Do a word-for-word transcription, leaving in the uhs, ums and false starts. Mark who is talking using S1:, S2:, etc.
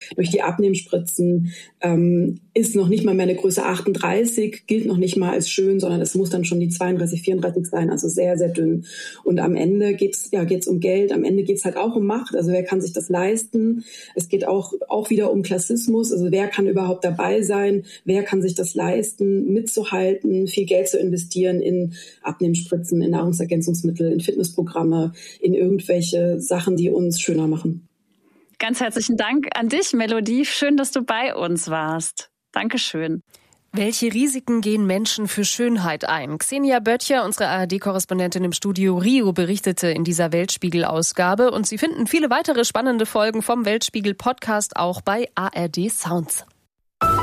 S1: durch die Abnehmspritzen, ähm, ist noch nicht mal mehr eine Größe achtunddreißig, gilt noch nicht mal als schön, sondern es muss dann schon die zweiunddreißig, vierunddreißig sein, also sehr, sehr dünn. Und am Ende geht's, ja, geht's um Geld, am Ende geht's halt auch um Macht, also wer kann sich das leisten? Es geht auch, auch wieder um Klassismus, also wer kann überhaupt dabei sein? Wer kann sich das leisten, mitzuhalten, viel Geld zu investieren in Abnehmspritzen, in Nahrungsergänzungsmittel, in Fitnessprogramme, in irgendwelche Sachen, die uns schöner machen.
S2: Ganz herzlichen Dank an dich, Melodie. Schön, dass du bei uns warst. Dankeschön.
S3: Welche Risiken gehen Menschen für Schönheit ein? Xenia Böttcher, unsere A R D-Korrespondentin im Studio Rio, berichtete in dieser Weltspiegel-Ausgabe. Und Sie finden viele weitere spannende Folgen vom Weltspiegel-Podcast auch bei A R D Sounds.